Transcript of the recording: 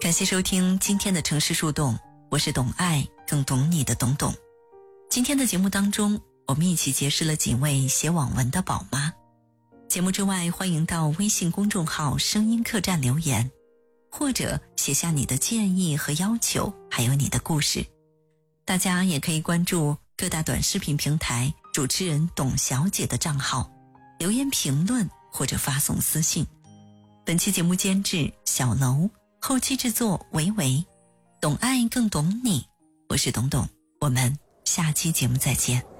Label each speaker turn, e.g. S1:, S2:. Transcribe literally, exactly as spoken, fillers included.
S1: 感谢收听今天的城市树洞，我是懂爱更懂你的懂懂。今天的节目当中，我们一起结识了几位写网文的宝妈。节目之外，欢迎到微信公众号声音客栈留言，或者写下你的建议和要求，还有你的故事。大家也可以关注各大短视频平台主持人董小姐的账号，留言评论或者发送私信。本期节目监制小楼，后期制作维维，懂爱更懂你，我是董董，我们下期节目再见。